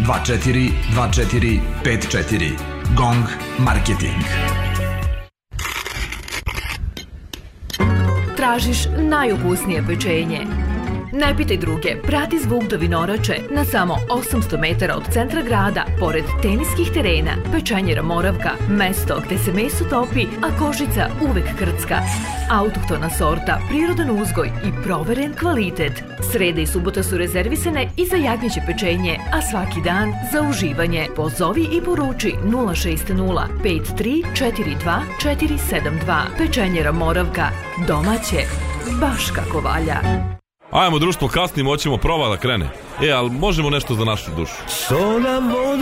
242454. GONG Marketing. Tražiš najukusnije pečenje? Ne pitaj druge, prati zvuk do Vinorače na samo 800 metara od centra grada, pored teniskih terena. Pečenjera Moravka, mesto gde se meso topi, a kožica uvek krcka. Autohtona sorta, prirodan uzgoj i proveren kvalitet. Sreda i subota su rezervisane i za jagnjeće pečenje, a svaki dan za uživanje. Pozovi i poruči 060 5342 472. Pečenjera Moravka, domaće, baš kako valja. Ajmo društvo, kasnimo, hoćemo prova da krene. Ali možemo nešto za našu dušu.